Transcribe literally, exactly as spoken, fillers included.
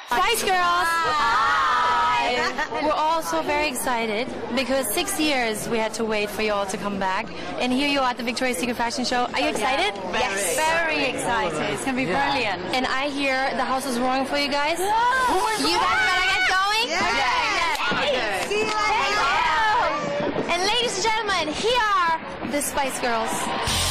Spice Girls! Hi! We're all so very excited because six years we had to wait for you all to come back. And here you are at the Victoria's Secret Fashion Show. Are you excited? Yeah. Yes. Very excited. It's going to be yeah. brilliant. And I hear the house is roaring for you guys. Oh you guys better get going? Yeah. Okay. Yeah. See you later. And ladies and gentlemen, here are the Spice Girls.